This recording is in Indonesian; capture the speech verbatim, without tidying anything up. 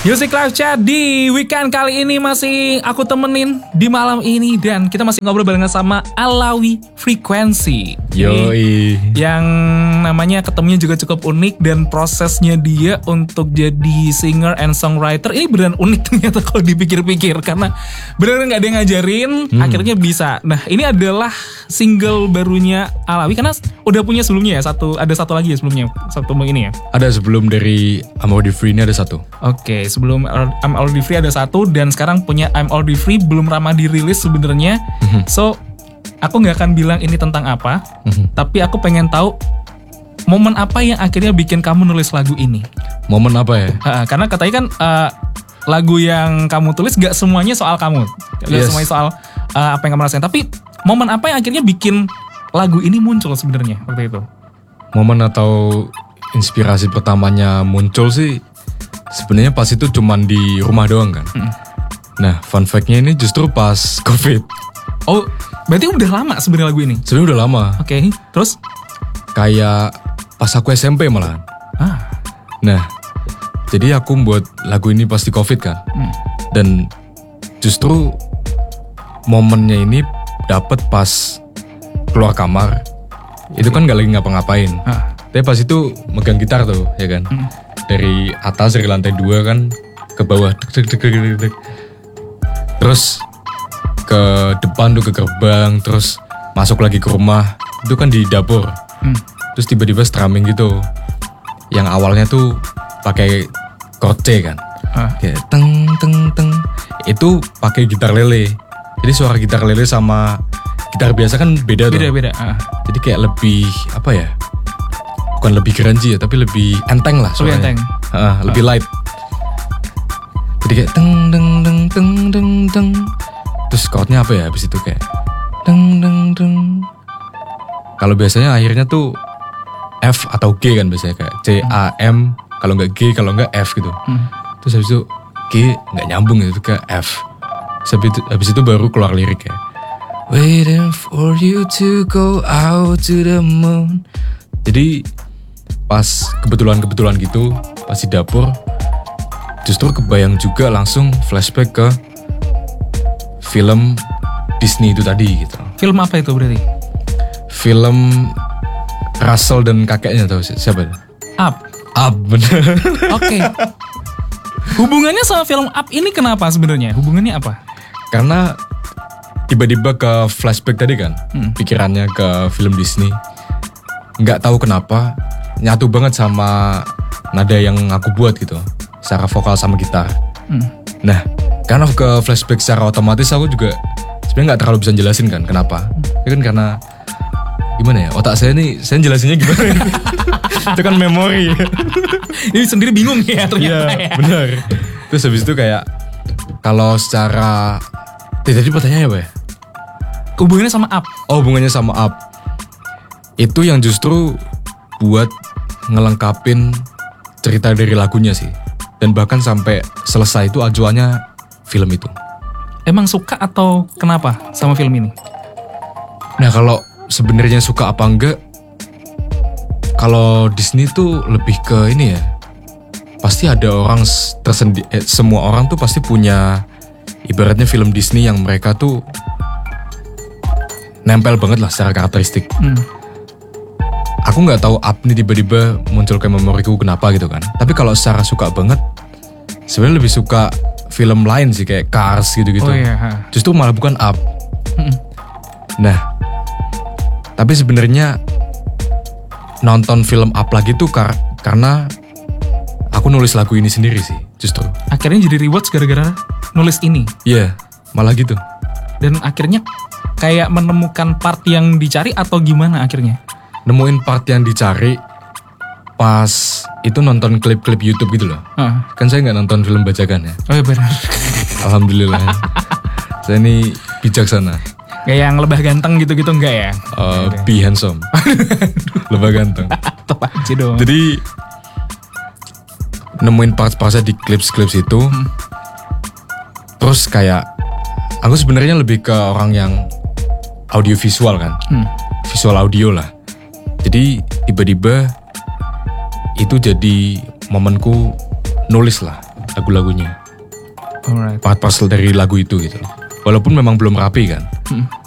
Music Live Chat di weekend kali ini masih aku temenin di malam ini. Dan kita masih ngobrol barengan sama Alawi Frequency. Yoi. Yang namanya ketemunya juga cukup unik. Dan prosesnya dia untuk jadi singer and songwriter ini beneran unik ternyata kalau dipikir-pikir. Karena beneran gak ada yang ngajarin, hmm. akhirnya bisa. Nah ini adalah single barunya Alawi. Karena udah punya sebelumnya ya, satu ada satu lagi ya sebelumnya. Satu ini ya. Ada sebelum dari I'm Already Free ini ada satu. Oke, sebelum I'm Already Free ada satu dan sekarang punya I'm Already Free belum ramah dirilis sebenarnya. Mm-hmm. So, aku nggak akan bilang ini tentang apa, mm-hmm. tapi aku pengen tahu momen apa yang akhirnya bikin kamu nulis lagu ini. Momen apa ya? Uh, karena katanya kan uh, lagu yang kamu tulis nggak semuanya soal kamu, nggak yes. semuanya soal uh, apa yang kamu rasain. Tapi momen apa yang akhirnya bikin lagu ini muncul sebenarnya waktu itu? Momen atau inspirasi pertamanya muncul sih sebenarnya pas itu cuman di rumah doang kan. Hmm. Nah, fun fact-nya ini justru pas COVID. Oh, berarti udah lama sebenarnya lagu ini? Sebenarnya udah lama. Oke, okay. Terus? Kayak pas aku S M P malah. Ah. Nah, jadi aku buat lagu ini pas di COVID kan. Hmm. Dan justru momennya ini dapet pas keluar kamar. Okay. Itu kan gak lagi ngapa-ngapain. Ah. Tapi pas itu megang gitar tuh, ya kan. Hmm. Dari atas, dari lantai dua kan ke bawah, deg, deg, deg, deg, deg. Terus ke depan tuh ke gerbang, terus masuk lagi ke rumah. Itu kan di dapur. Hmm. Terus tiba-tiba strumming gitu. Yang awalnya tuh pakai chord C kan. Ah. Kayak teng teng teng. Itu pakai gitar lele. Jadi suara gitar lele sama gitar biasa kan beda, beda tuh. Beda-beda. Ah. Jadi kayak lebih apa ya? Bukan lebih grungy ya, tapi lebih enteng lah suaranya. Lebih enteng. Uh, lebih light. Jadi kayak teng teng teng teng teng teng. Terus chordnya apa ya habis itu kayak teng teng teng. Kalau biasanya akhirnya tuh F atau G kan biasanya kayak C A M, kalau nggak G, kalau nggak F gitu. Hmm. Terus habis itu G nggak nyambung gitu ke F. Habis itu, habis itu baru keluar lirik ya. Waiting for you to go out to the moon. Jadi pas kebetulan-kebetulan gitu, pas di dapur, justru kebayang juga langsung flashback ke film Disney itu tadi gitu. Film apa itu berarti? Film Russell dan kakeknya tahu siapa? Up. Up, bener. Oke. Okay. Hubungannya sama film Up ini kenapa sebenarnya? Hubungannya apa? Karena tiba-tiba ke flashback tadi kan, hmm. pikirannya ke film Disney. Nggak tahu kenapa nyatu banget sama nada yang aku buat gitu, secara vokal sama gitar. Hmm. Nah, karena ke flashback secara otomatis aku juga sebenarnya nggak terlalu bisa jelasin kan kenapa. Hmm. Ya kan karena gimana ya, otak saya nih, saya jelasinnya gimana? Itu kan memori. Ini sendiri bingung ya ternyata. Iya, ya. Benar. Terus habis itu kayak kalau secara tadi pertanyaannya apa ya? Hubungannya sama Up. Oh, hubungannya sama Up. Itu yang justru buat ngelengkapin cerita dari lagunya sih. Dan bahkan sampai selesai itu ajuannya film itu. Emang suka atau kenapa sama film ini? Nah, kalau sebenarnya suka apa enggak, kalau Disney tuh lebih ke ini ya. Pasti ada orang tersendiri, eh, semua orang tuh pasti punya ibaratnya film Disney yang mereka tuh nempel banget lah secara karakteristik. Hmm. Aku nggak tahu Up nih tiba-tiba muncul ke memoriku kenapa gitu kan. Tapi kalau secara suka banget, sebenarnya lebih suka film lain sih kayak Cars gitu-gitu. Oh, iya. Justru malah bukan Up. Hmm. Nah, tapi sebenarnya nonton film Up lagi tuh kar- karena aku nulis lagu ini sendiri sih, justru. Akhirnya jadi rewards gara-gara nulis ini. Iya, yeah, malah gitu. Dan akhirnya kayak menemukan part yang dicari atau gimana akhirnya? Nemuin part yang dicari pas itu nonton klip-klip YouTube gitu loh. Uh. Kan saya nggak nonton film bajakan ya. Oh iya benar. Alhamdulillah. Saya ini bijaksana. Kayak yang lebah ganteng gitu-gitu enggak ya? Uh, be handsome. Lebah ganteng. Tetap aja dong. Jadi nemuin part-partnya di klips-klips itu. Hmm. Terus kayak aku sebenarnya lebih ke orang yang audio visual kan. Hmm. Visual audio lah. Jadi tiba-tiba itu jadi momenku nulis lah. lagu-lagunya. Alright. Part-part dari lagu itu gitu loh. Walaupun memang belum rapi kan. Hmm.